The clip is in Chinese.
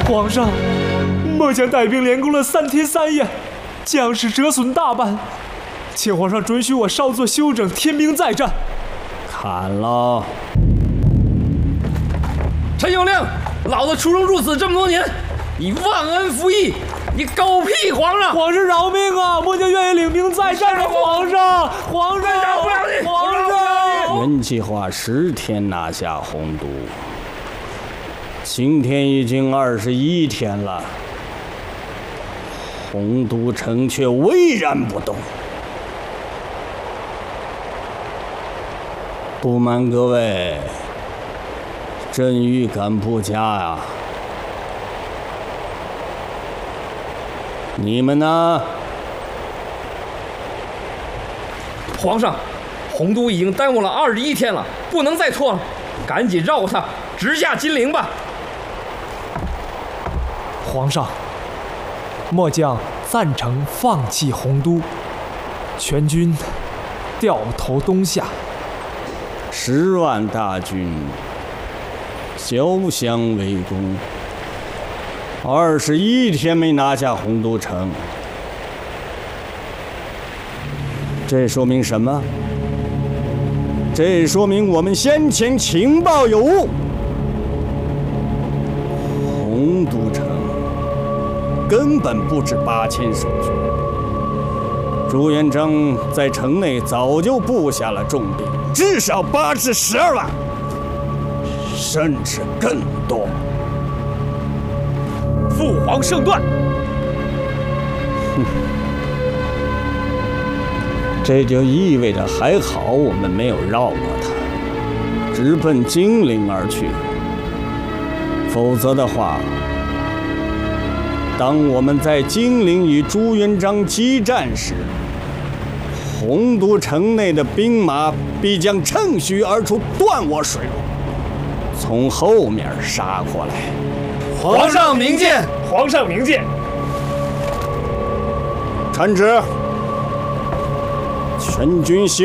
皇上，末将带兵连攻了3天3夜，将士折损大半，请皇上准许我稍作休整，添兵再战。 看了， 陈友谅，老子出生入死这么多年，你忘恩负义，你狗屁皇上！ 皇上饶命啊！末将愿意领兵再战啊！皇上，皇上， 饶不了你！ 皇上！ 原计划10天拿下洪都，今天已经21天了，洪都城却巍然不动。不瞒各位，朕预感不佳呀。你们呢？ 皇上，洪都已经耽误了21天了，不能再拖了，赶紧绕过它，直下金陵吧。 皇上，末将赞成放弃洪都，全军掉头东下。 10万大军交相围攻，21天没拿下洪都城，这说明什么？这说明我们先前情报有误。洪都城根本不止8000守军，朱元璋在城内早就布下了重兵，至少8至12万，甚至更多。 父皇圣断。 这就意味着还好我们没有绕过它，直奔金陵而去。否则的话，当我们在金陵与朱元璋激战时，洪都城内的兵马必将趁虚而出，断我水路，从后面杀过来。 皇上明鉴， 皇上明鉴。 传旨，全军